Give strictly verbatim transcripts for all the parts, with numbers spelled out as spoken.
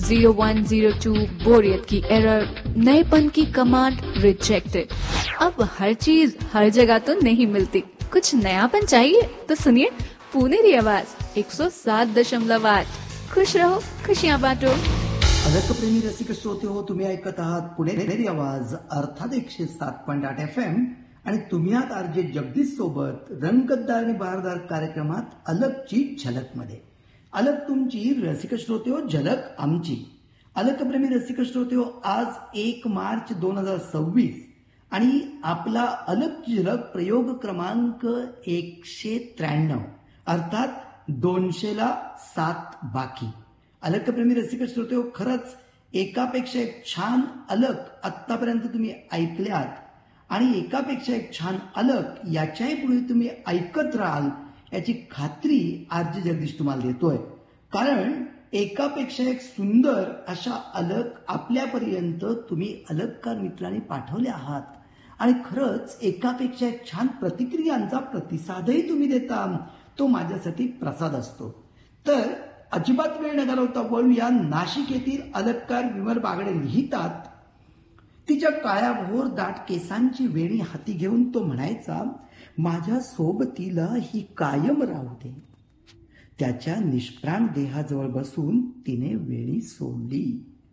Ziro one Ziro to बोरियत की error, नएपन की कमांड रिजेक्टेड। अब हर चीज हर जगह तो नहीं मिलती, कुछ नयापन चाहिए तो सुनिए पुनेरी आवाज एक सौ सात दशमलव आठ। खुश रहो, खुशियाँ बांटो। अलकप्रेमी रसिक श्रोते हो, तुम्ही ऐकत आहात पुणेरी आवाज अर्थात एकशे सात पॉईंट आठ एफ एम आणि तुम्ही आहात आरजे जगदीश सोबत रंगतदार आणि बहारदार कार्यक्रमात अलकची झलक मध्ये। अलक तुमची, रसिक श्रोते हो झलक आमची। अलकप्रेमी रसिक श्रोते हो, आज एक मार्च दोन हजार सव्वीस आणि आपला अलकची झलक प्रयोग क्रमांक एकशे त्र्याण्णव अर्थात दोनशेला सात बाकी। अलकप्रेमी रसिक श्रोते हो, खरंच एकापेक्षा एक छान अलक आतापर्यंत तुम्ही ऐकल्यात आणि एकापेक्षा एक छान अलक याच्याही पुढे तुम्ही ऐकत राहाल याची खात्री आरजे जगदीश तुम्हाला देतोय। कारण एकापेक्षा एक सुंदर अशा अलक आपल्यापर्यंत तुम्ही अलककार मित्रांनी पाठवल्या आहात आणि खरंच एकापेक्षा एक छान प्रतिक्रियांचा प्रतिसादही तुम्ही देता, तो माझ्यासाठी प्रसाद असतो। तर अजिबात वेळ न घालवता वळूया नाशिक येथील अलककार विमल बागडे लिहितात, तिच्या काळ्याभोर दाट केसांची वेणी हाती घेऊन तो म्हणायचा, माझ्या सोबतीला ही कायम राहू दे। त्याच्या निष्प्राण देहाजवळ बसून तिने वेणी सोडली।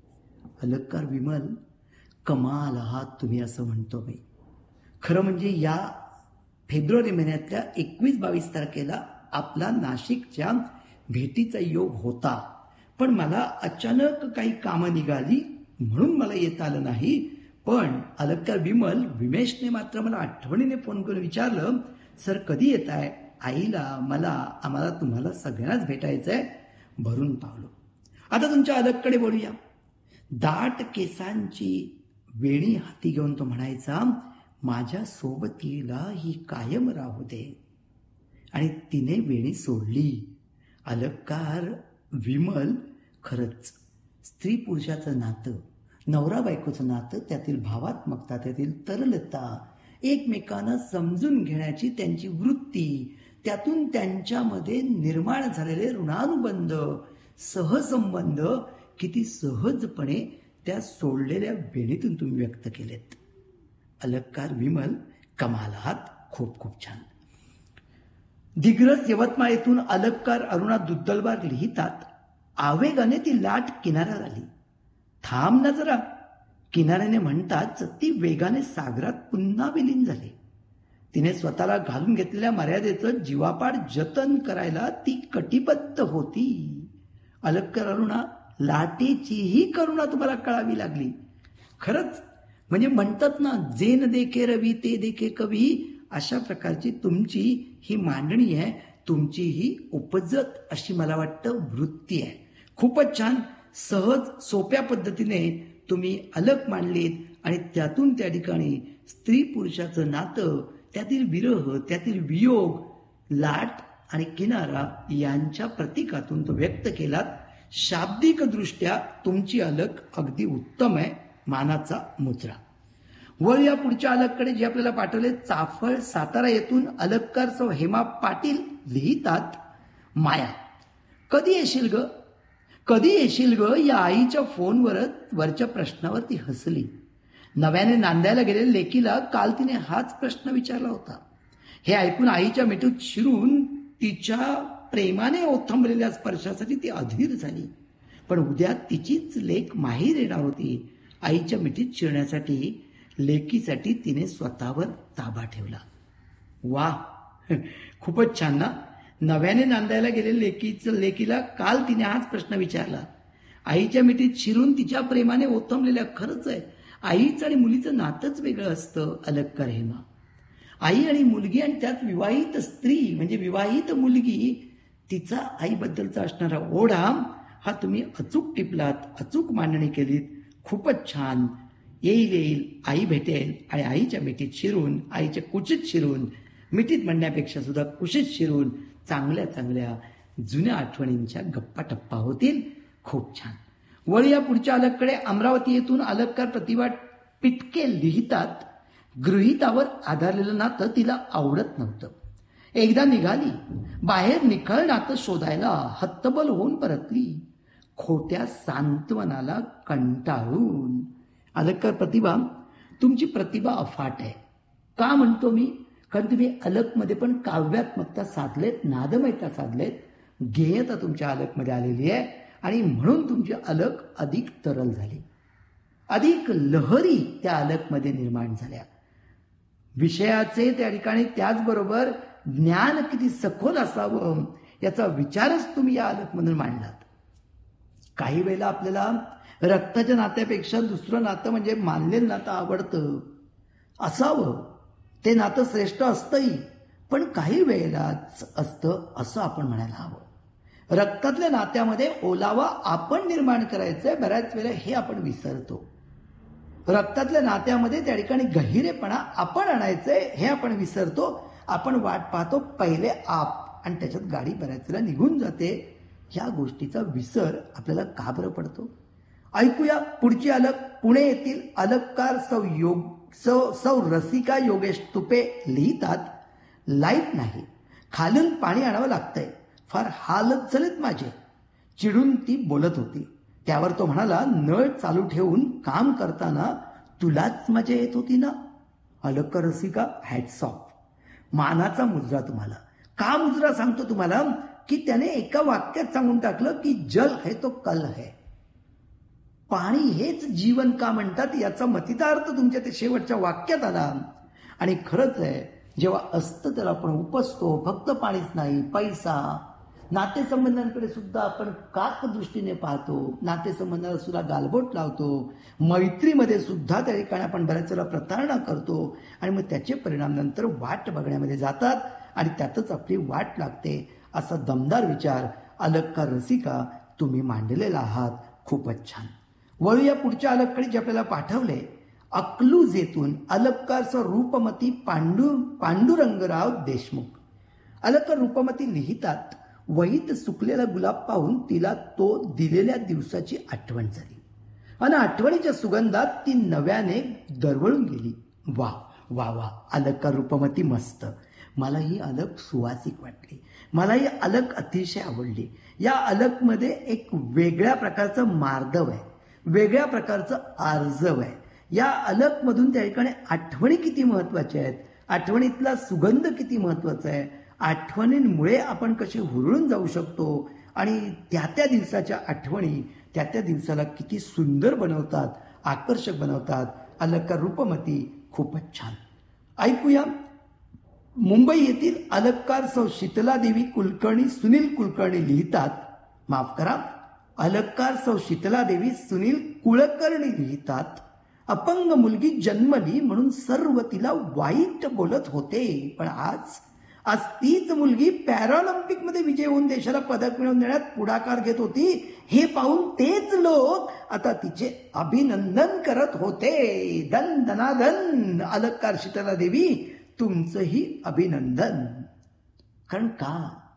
अलककार विमल, कमाल आहात तुम्ही असं म्हणतो मी। खरं म्हणजे या फेब्रुवारी महिन्यातल्या एकवीस बावीस तारखेला आपला नाशिकच्या भेटीचा योग होता, पण मला अचानक काही कामं निघाली म्हणून मला येता आलं नाही। पण अलककार विमल विमेशने मात्र मला आठवणीने फोन करून विचारलं, सर कधी येत आहे? आईला, मला, आम्हाला तुम्हाला सगळ्यांनाच भेटायचंय। भरून पावलो। आता तुमच्या अलककडे बोलूया। दाट केसांची वेणी हाती घेऊन तो म्हणायचा, माझ्या सोबतीला ही कायम राहू दे। आणि तिने वेणी सोडली। अलककार विमल, खरंच स्त्री पुरुषाचं नातं, नवरा बायकोचं नातं, त्यातील भावात्मकता, त्यातील तरलता, एकमेकांना समजून घेण्याची त्यांची वृत्ती, त्यातून त्यांच्यामध्ये निर्माण झालेले ऋणानुबंध, सहसंबंध किती सहजपणे त्या सोडलेल्या वेणीतून तुम्ही व्यक्त केलेत। अलककार विमल, कमाल आहात, खूप खूप छान। दिग्रस यवतमाळ येथून अलककार अरुणा दुद्दलवार लिहितात, आवेगाने ती लाट किनाऱ्यावर आली। थांब ना जरा, किनाऱ्याने म्हणताच ती वेगाने सागरात पुन्हा विलीन झाली। तिने स्वतःला घालून घेतलेल्या मर्यादेचं जीवापाड जतन करायला ती कटिबद्ध होती। अलककार अरुणा, लाटेचीही करुणा तुम्हाला कळावी लागली। खरंच म्हणजे म्हणतात ना, जे न देखे रवी ते देखे कवी, अशा प्रकारची तुमची ही मांडणी आहे, तुमची ही उपजत अशी मला वाटतं वृत्ती आहे। खूपच छान, सहज सोप्या पद्धतीने तुम्ही अलक मांडलीत आणि त्यातून त्या ठिकाणी स्त्री पुरुषाचं नातं, त्यातील विरह, त्यातील वियोग, लाट आणि किनारा यांच्या प्रतीकातून तो व्यक्त केलात। शाब्दिक दृष्ट्या तुमची अलक अगदी उत्तम आहे, मानाचा मुजरा। वर या पुढच्या अलककडे जे आपल्याला पाठवले, चाफळ सातारा येथून अलककार सौ हेमा पाटील लिहितात, माया कधी येशील ग, कधी येशील ग, या आईच्या फोनवरच वरच्या प्रश्नावर ती हसली। नव्याने नांदायला गेलेल्या लेकीला काल तिने हाच प्रश्न विचारला होता। हे ऐकून आईच्या मिठीत शिरून तिच्या प्रेमाने ओथंबलेल्या स्पर्शासाठी ती अधीर झाली। पण उद्या तिचीच लेक माहीर येणार होती। आईच्या मिठीत शिरण्यासाठी, लेकीसाठी तिने स्वतःवर ताबा ठेवला। वा, खूपच छान ना। नव्याने नांदायला गेलेल्या लेकीचं लेकीला काल तिने हाच प्रश्न विचारला। आईच्या मिठीत शिरून तिच्या प्रेमाने ओथंबलेल्या, खरंच आहे आईचं आणि मुलीचं नातंच वेगळं असतं। अलककार हेमा, आई आणि मुलगी आणि त्यात विवाहित स्त्री म्हणजे विवाहित मुलगी, तिचा आईबद्दलचा असणारा ओढा हा तुम्ही अचूक टिपलात, अचूक मांडणी केलीत। खूपच छान। येईल येईल, आई भेटेल आणि आईच्या मिठीत शिरून, आईच्या कुशीत शिरून, मिठीत म्हणण्यापेक्षा सुद्धा कुशीत शिरून चांगल्या चांगल्या जुन्या आठवणींच्या गप्पा टप्पा होतील। खूप छान। वळी या पुढच्या अलककडे, अमरावती येथून अलककार प्रतिभा पिटके लिहितात, गृहितावर आधारलेलं नातं तिला आवडत नव्हतं। एकदा निघाली, बाहेर निखळ नातं शोधायला हतबल होऊन परतली। खोट्या सांत्वनाला कंटाळून. अलंकार प्रतिभा, तुमची प्रतिभा अफाट आहे. का म्हणतो मी? कारण तुम्ही अलकमध्ये पण काव्यात्मकता साधलेत, नादमयता साधलेत, गेयता तुमच्या अलकमध्ये आलेली आहे आणि म्हणून तुमची अलक अधिक तरल झाली, अधिक लहरी त्या अलकमध्ये निर्माण झाल्या. विषयाचे त्या ठिकाणी त्याचबरोबर ज्ञान किती सखोल असावं याचा विचारच तुम्ही या अलकमधून मांडलात. काही वेळेला आपल्याला रक्ताच्या नात्यापेक्षा दुसरं नातं म्हणजे मानलेलं नातं आवडतं, असावं, ते नातं श्रेष्ठ असतंही, पण काही वेळेलाच असतं असं आपण म्हणायला हवं. रक्तातल्या नात्यामध्ये ओलावा आपण निर्माण करायचंय, बऱ्याच वेळेला हे आपण विसरतो. रक्तातल्या नात्यामध्ये त्या ठिकाणी गहिरेपणा आपण आणायचंय हे आपण विसरतो. आपण वाट पाहतो पहिले आप आणि त्याच्यात गाडी बऱ्याच वेळेला निघून जाते. या गोष्टीचा विसर आपल्याला का बरं पडतो? ऐकूया पुढची अलक. पुणे येथील अलककार सौ योग सौ सौ रसिका योगेश तुपे लिहितात, लाईट नाही, खालून पाणी आणावं लागतंय, फार हालत झालेत माझे. चिडून ती बोलत होती. त्यावर तो म्हणाला, नळ चालू ठेवून काम करताना तुलाच मजा येत होती ना? अलक रसिका, हॅट्स ऑफ. मानाचा मुजरा तुम्हाला. का मुजरा सांगतो तुम्हाला? की त्याने एका वाक्यात सांगून टाकलं की जल है तो कल है. पाणी हेच जीवन का म्हणतात याचा मतितार्थ तुमच्या ते शेवटच्या वाक्यात आला. आणि खरंच आहे, जेव्हा असतं त्याला आपण उपसतो. फक्त पाणीच नाही, पैसा, नातेसंबंधांकडे सुद्धा आपण काक दृष्टीने पाहतो, नातेसंबंधाला सुद्धा गालबोट लावतो, मैत्रीमध्ये सुद्धा त्या ठिकाणी आपण बऱ्याच वेळा प्रतारणा करतो आणि मग त्याचे परिणाम नंतर वाट बघण्यामध्ये जातात आणि त्यातच आपली वाट लागते. असा दमदार विचार अलककार रसिका तुम्ही मांडलेला आहात. खूपच छान. वळूया पुढच्या अलककडे जे आपल्याला पाठवले. अकलूजेतून अलककार सौ रूपमती पांडू पांडुरंगराव देशमुख. अलककार रूपमती लिहितात, वहीत सुकलेला गुलाब पाहून तिला तो दिलेल्या दिवसाची आठवण झाली आणि आठवणीच्या सुगंधात ती नव्याने दरवळून गेली. वा वा वा, अलककार रूपमती मस्त. मला ही अलक सुवासिक वाटली. मला ही अलक अतिशय आवडली. या अलकमध्ये एक वेगळ्या प्रकारचं मार्दव आहे, वेगळ्या प्रकारचं आर्जव आहे. या अलकमधून त्या ठिकाणी आठवणी किती महत्वाच्या आहेत, आठवणीतला सुगंध किती महत्वाचा आहे, आठवणींमुळे आपण कसे हुरळून जाऊ शकतो आणि त्या त्या दिवसाच्या आठवणी त्या त्या दिवसाला किती सुंदर बनवतात, आकर्षक बनवतात. अलककार रूपमती खूपच छान. ऐकूया. मुंबई येथील अलककार सौ शीतलादेवी कुलकर्णी सुनील कुलकर्णी लिहितात, माफ करा, अलककार सौ शीतलादेवी सुनील कुलकर्णी लिहितात, अपंग मुलगी जन्मली म्हणून सर्व तिला वाईट बोलत होते, पण आज आज तीच मुलगी पॅरालिम्पिक मध्ये विजय होऊन देशाला पदक मिळवून देण्यात पुढाकार घेत होती. हे पाहून तेच लोक आता तिचे अभिनंदन करत होते. धन धनाधन अलककार शीतलादेवी, तुमचंही अभिनंदन. कारण का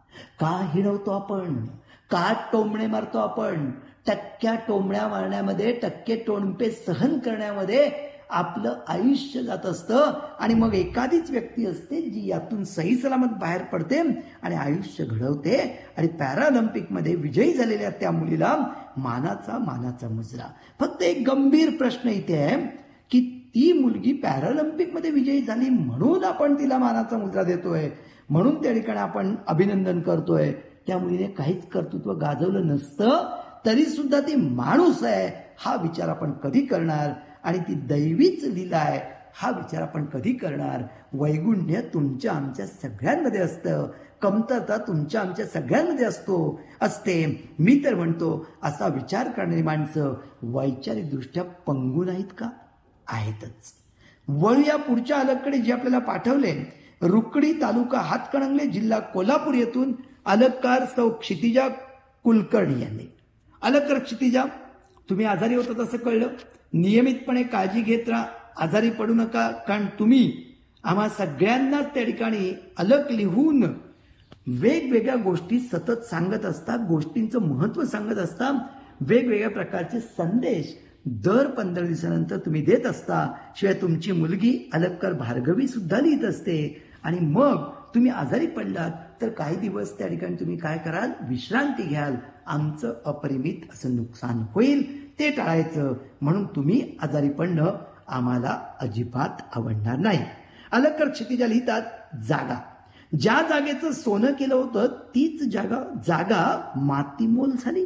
का हिणवतो आपण, का टोमणे मारतो आपण? टक्क्या टोमण्या मारण्यामध्ये, टक्के टोणपे सहन करण्यामध्ये आपलं आयुष्य जात असतं आणि मग एखादीच व्यक्ती असते जी यातून सही सलामत बाहेर पडते आणि आयुष्य घडवते. आणि पॅरालिम्पिकमध्ये विजयी झालेल्या त्या मुलीला मानाचा मानाचा मुजरा. फक्त एक गंभीर प्रश्न इथे आहे की ती मुलगी पॅरालिम्पिकमध्ये विजयी झाली म्हणून आपण तिला मानाचा मुजरा देतोय, म्हणून त्या ठिकाणी आपण अभिनंदन करतोय. त्या मुलीने काहीच कर्तृत्व गाजवलं नसतं तरी सुद्धा ती माणूस आहे हा विचार आपण कधी करणार? आणि ती दैवीच लीला आहे हा विचार आपण कधी करणार? वैगुण्य तुमच्या आमच्या सगळ्यांमध्ये असतं, कमतरता तुमच्या आमच्या सगळ्यांमध्ये असतो असते. मी तर म्हणतो असा विचार करणारी माणसं वैचारिक दृष्ट्या पंगू नाहीत का? आहेतच. वळूया पुढच्या अलककडे जे आपल्याला पाठवले. रुकडी तालुका हातकणंगले जिल्हा कोल्हापूर येथून अलककार सौ क्षितिजा कुलकर्णी यांनी. अलककार क्षितिजा, तुम्ही आजारी होतात असं कळलं. नियमितपणे काळजी घेत राहा, आजारी पडू नका, कारण तुम्ही आम्हा सगळ्यांनाच त्या ठिकाणी अलक लिहून वेगवेगळ्या गोष्टी सतत सांगत असता, गोष्टींचं महत्व सांगत असता, वेगवेगळ्या प्रकारचे संदेश दर पंधरा दिवसानंतर तुम्ही देत असता. शिवाय तुमची मुलगी अलककार भार्गवी सुद्धा लिहित असते. आणि मग तुम्ही आजारी पडलात तर काही दिवस त्या ठिकाणी तुम्ही काय कराल? विश्रांती घ्याल, आमचं अपरिमित असं नुकसान होईल, ते टाळायचं. म्हणून तुम्ही आजारी पडणं आम्हाला अजिबात आवडणार नाही. अलंकार क्षितिजा लिहितात, जागा, ज्या जागेचं सोनं केलं होतं तीच जागा जागा मातीमोल झाली.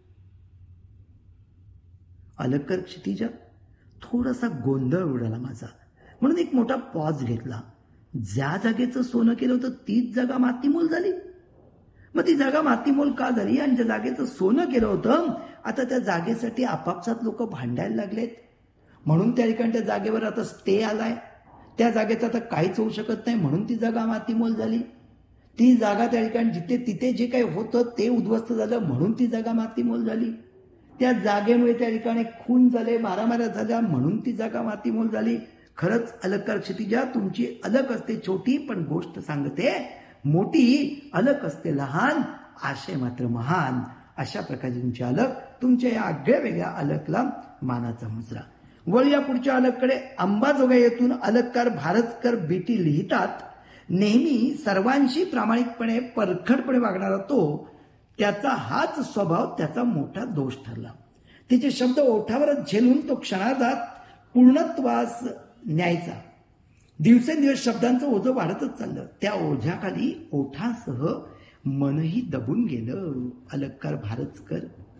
अलंकार क्षितिजा थोडासा गोंधळ उडाला माझा, म्हणून एक मोठा पॉज घेतला. ज्या जागेचं सोनं केलं होतं तीच जागा मातीमोल झाली. मग ती जागा मातीमोल का झाली? आणि ज्या जागेचं सोनं केलं होतं आता त्या जागेसाठी आपापसात लोक भांडायला लागलेत, म्हणून त्या ठिकाणी त्या जागेवर आता स्टे आलाय. त्या जागेचं आता काहीच होऊ शकत नाही, म्हणून ती जागा मातीमोल झाली. ती जागा त्या ठिकाणी जिथे तिथे जे काही होतं ते उद्ध्वस्त झालं, म्हणून ती जागा मातीमोल झाली. त्या जागेमुळे त्या ठिकाणी खून झाले, मारामाऱ्या झाल्या, म्हणून ती जागा मातीमोल झाली. खरंच अलंकार क्षितिजा तुमची अलग असते छोटी, पण गोष्ट सांगते मोठी. अलग असते लहान, आशय मात्र महान. अशा प्रकारची तुमची अलग, तुमच्या या आगळ्या वेगळ्या अलगला मानाचा मुजरा. वळूया पुढच्या अलगकडे. अंबाजोगाई येथून अलगकार भारतकर बेटी लिहितात, नेहमी सर्वांशी प्रामाणिकपणे परखडपणे वागणारा तो, त्याचा हाच स्वभाव त्याचा मोठा दोष ठरला. तिचे शब्द ओठावरच झेलून तो क्षणार्धात पूर्णत्वास न्यायचा. दिवसेंदिवस शब्दांचं ओझं वाढतच चाललं. त्या ओझ्याखाली ओठासह मनही दबून गेलं. अलंकार भारतकर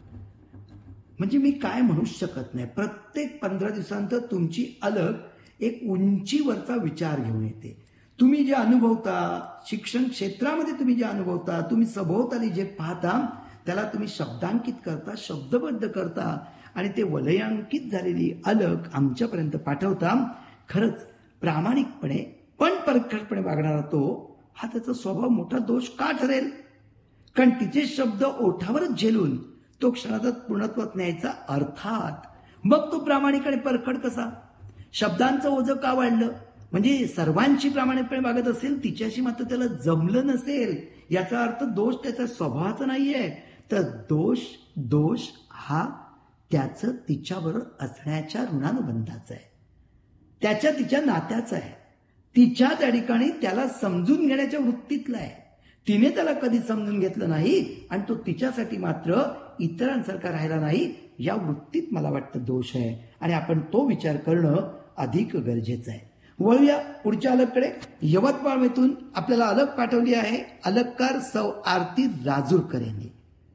म्हणजे मी काय म्हणूच शकत नाही. प्रत्येक पंधरा दिवसांत तुमची अलग एक उंचीवरचा विचार घेऊन येते. तुम्ही जे अनुभवता, शिक्षण क्षेत्रामध्ये तुम्ही जे अनुभवता, तुम्ही सभोवताली जे पाहता, त्याला तुम्ही शब्दांकित करता, शब्दबद्ध करता आणि ते वलयांकित झालेली अलग आमच्यापर्यंत पाठवता. खरंच प्रामाणिकपणे पण परखडपणे वागणारा तो, हा त्याचा स्वभाव मोठा दोष का ठरेल? कारण तिचे शब्द ओठावरच झेलून तो क्षणात पूर्णत्वात न्यायचा. अर्थात मग तो प्रामाणिक आणि परखड कसा? शब्दांचं ओझं का वाढलं? म्हणजे सर्वांशी प्रामाणिकपणे वागत असेल, तिच्याशी मात्र त्याला जमलं नसेल. याचा अर्थ दोष त्याच्या स्वभावाचा नाहीये, तर दोष दोष हा त्याचं तिच्याबरोबर असण्याच्या ऋणानुबंधाचा आहे, त्याच्या तिच्या नात्याचा आहे. तिच्या त्या ठिकाणी त्याला समजून घेण्याच्या वृत्तीतला आहे. तिने त्याला कधी समजून घेतलं नाही आणि तो तिच्यासाठी मात्र इतरांसारखा राहिला नाही. या वृत्तीत मला वाटतं दोष आहे आणि आपण तो विचार करणं अधिक गरजेचं आहे. वळूया पुढच्या अलगकडे. यवतमाळ येथून आपल्याला अलग पाठवली आहे अलगकार सौ आरती राजूरकर यांनी.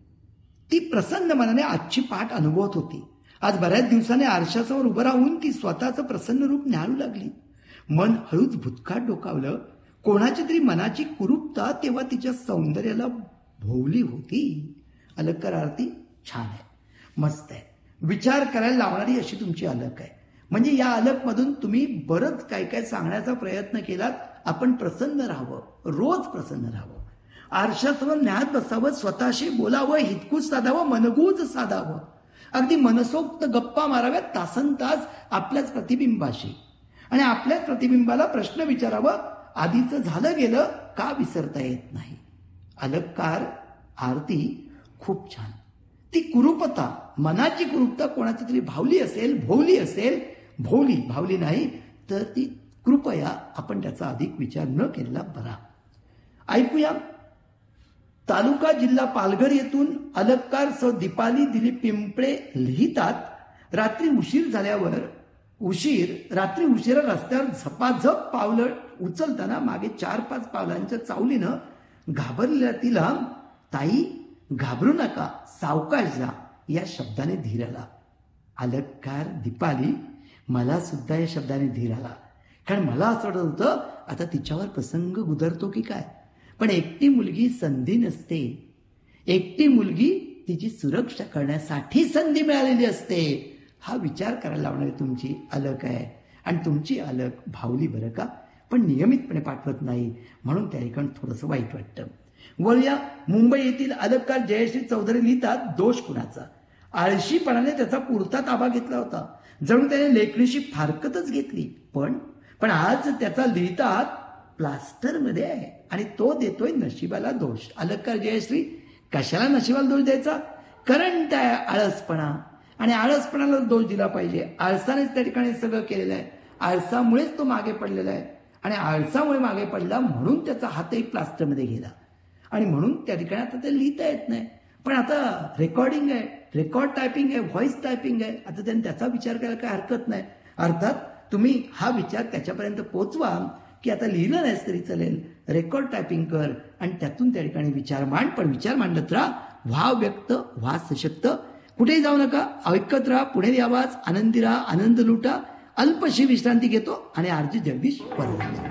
ती प्रसन्न मनाने आजची पाठ अनुभवत होती. आज बऱ्याच दिवसाने आरशासमोर उभं राहून ती स्वतःचं प्रसन्न रूप न्याहाळू लागली. मन हळूच भूतकाळ डोकावलं. कोणाची तरी मनाची कुरूपता तेव्हा तिच्या सौंदर्याला भोवली होती. अलगकार आरती छान आहे, मस्त आहे, विचार करायला लावणारी अशी तुमची अलग आहे. म्हणजे या अलग मधून तुम्ही बरंच काय काय सांगण्याचा प्रयत्न केलात. आपण प्रसन्न राहावं, रोज प्रसन्न राहावं, आरशासमोर न्याहाळत बसावं, स्वतःशी बोलावं, हितकूच साधावं, मनगूज साधावं, अगदी मनसोक्त गप्पा माराव्यात तासन तास आपल्याच प्रतिबिंबाशी आणि आपल्याच प्रतिबिंबाला प्रश्न विचारावं, आधीचं झालं गेलं का विसरता येत नाही. अलगकार आरती खूप छान. ती कुरूपता, मनाची कुरूपता कोणाची तरी भावली असेल, भोवली असेल, भोवली भावली नाही तर ती कृपया आपण त्याचा अधिक विचार न केलेला बरा. ऐकूया. तालुका जिल्हा पालघर येथून अलगकार सौ दीपाली दिलीप पिंपळे लिहितात, रात्री उशीर झाल्यावर उशीर रात्री उशिरा रस्त्यावर झपाझप पावलं उचलताना मागे चार पाच पावलांच्या चावलीनं घाबरलेल्या तिला ताई घाबरू नका, सावकाश जा या शब्दाने धीर आला. अलगकार दीपाली मला सुद्धा या शब्दाने धीर आला. कारण मला असं वाटत होतं आता तिच्यावर प्रसंग गुदरतो की काय. पण एकटी मुलगी संधी नसते, एकटी मुलगी तिची सुरक्षा करण्यासाठी संधी मिळालेली असते. हा विचार करायला लावणारी तुमची अलग आहे आणि तुमची अलग भावली बरं का, पण नियमितपणे पाठवत नाही म्हणून त्या ठिकाणी थोडंसं वाईट वाटतं. वळूया. मुंबई येथील अलगकार जयश्री चौधरी लिहितात, दोष कुणाचा? आळशीपणाने त्याचा पुरता ताबा घेतला होता, जणू त्याने लेखणीशी फारकतच घेतली. पण पण आज त्याचा लिहितात प्लास्टर मध्ये आहे आणि तो देतोय नशिबाला दोष. अलगकार जयश्री कशाला नशिबाला दोष द्यायचा? कारण त्या आळसपणा आणि आळसपणाला दोष दिला पाहिजे. आळसानेच त्या ठिकाणी सगळं केलेलं आहे, आळसामुळेच तो मागे पडलेला आहे आणि आळसामुळे मागे पडला म्हणून त्याचा हातही प्लास्टरमध्ये गेला आणि म्हणून त्या ठिकाणी आता ते लिहिता येत नाही. पण आता रेकॉर्डिंग आहे, रेकॉर्ड टायपिंग आहे, व्हॉइस टायपिंग आहे. आता त्यांनी त्याचा विचार करायला काय हरकत नाही. अर्थात तुम्ही हा विचार त्याच्यापर्यंत पोहोचवा की आता लिहिलं नाहीस तरी चालेल, रेकॉर्ड टायपिंग कर आणि त्यातून त्या ठिकाणी विचार मांड. पण विचार मांडत राहा, व्हा व्यक्त, व्हा सशक्त. कुठेही जाऊ नका, ऐकत राहा पुणेरी आवाज. आनंदी राहा, आनंद लुटा. अल्पशी विश्रांती घेतो आणि आरजी जगदीश परत.